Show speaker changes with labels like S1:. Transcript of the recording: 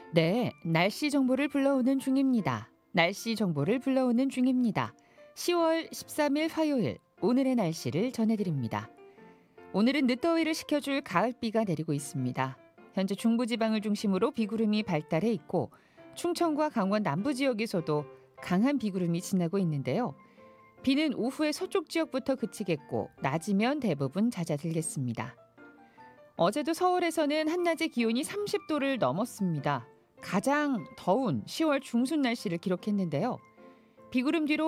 S1: 네, 날씨 정보를 불러오는 중입니다. 날씨 정보를 불러오는 중입니다. 10월 13일 화요일, 오늘의 날씨를 전해드립니다. 오늘은 늦더위를 식혀줄 가을비가 내리고 있습니다. 현재 중부지방을 중심으로 비구름이 발달해 있고 충청과 강원 남부 지역에서도 강한 비구름이 지나고 있는데요. 비는 오후에 서쪽 지역부터 그치겠고 낮이면 대부분 잦아들겠습니다. 어제도 서울에서는 한낮의 기온이 30도를 넘었습니다. 가장 더운 10월 중순 날씨를 기록했는데요. 비구름 뒤로